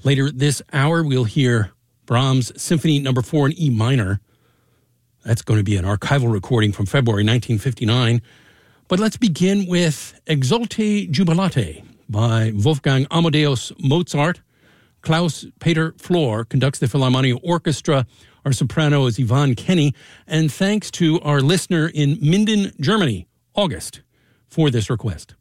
Later this hour, we'll hear Brahms' Symphony No. 4 in E minor. That's going to be an archival recording from February 1959. But let's begin with Exulte Jubilate by Wolfgang Amadeus Mozart. Klaus Peter Flor conducts the Philharmonia Orchestra. Our soprano is Yvonne Kenny. And thanks to our listener in Minden, Germany, August, for this request.